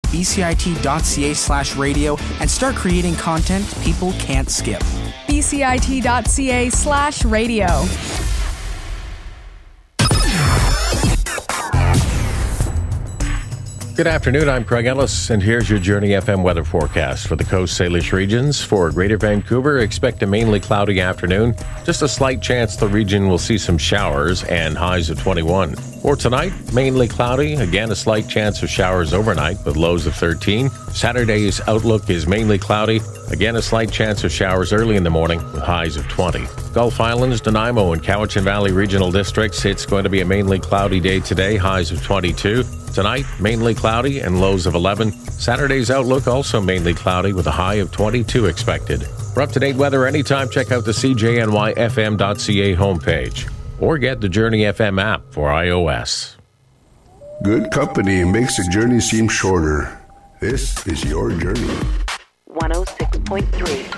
bcit.ca/radio and start creating content people can't skip. bcit.ca/radio. Good afternoon, I'm Craig Ellis, and here's your Journey FM weather forecast for the Coast Salish regions. For Greater Vancouver, expect a mainly cloudy afternoon. Just a slight chance the region will see some showers and highs of 21. For tonight, mainly cloudy. Again, a slight chance of showers overnight with lows of 13. Saturday's outlook is mainly cloudy. Again, a slight chance of showers early in the morning with highs of 20. Gulf Islands, Nanaimo, and Cowichan Valley regional districts, it's going to be a mainly cloudy day today, highs of 22. Tonight, mainly cloudy and lows of 11. Saturday's outlook also mainly cloudy with a high of 22 expected. For up-to-date weather anytime, check out the CJNYFM.ca homepage or get the Journey FM app for iOS. Good company makes the journey seem shorter. This is your journey. 106.3.